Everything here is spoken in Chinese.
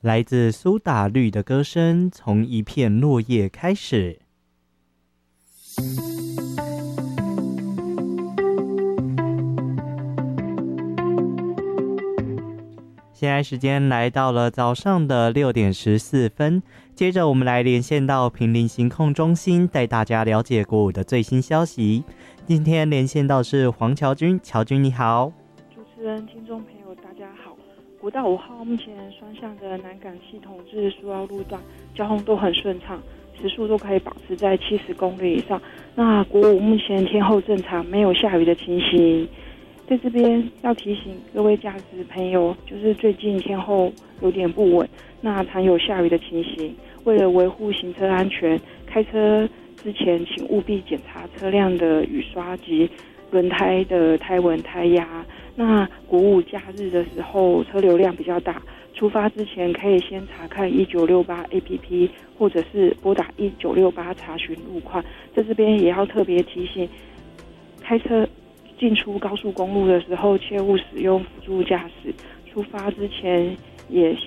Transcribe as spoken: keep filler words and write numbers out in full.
来自苏打绿的歌声，从一片落叶开始。现在时间来到了早上的六点十四分，接着我们来连线到坪林行控中心，带大家了解国五的最新消息。今天连线到是黄乔君，乔君你好。 主持人、听众朋友大家好。国道五号目前双向的南港系统至苏澳路段交通都很顺畅，时速都可以保持在七十公里以上。那国五目前天候正常，没有下雨的情形。在这边要提醒各位驾驶朋友，就是最近天候有点不稳，那常有下雨的情形。为了维护行车安全，开车之前请务必检查车辆的雨刷及轮胎的胎纹、胎压。那国五假日的时候车流量比较大，出发之前可以先查看一九六八 A P P， 或者是拨打一九六八查询路况。在这边也要特别提醒，开车进出高速公路的时候切勿使用辅助驾驶，出发之前也